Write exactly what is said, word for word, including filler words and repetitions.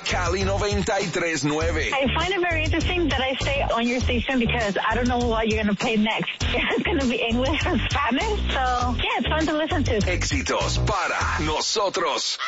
Cali noventa y tres nueve. I find it very interesting that I stay on your station because I don't know what you're going to play next. It's going to be English or Spanish, so yeah, it's fun to listen to. Éxitos para nosotros.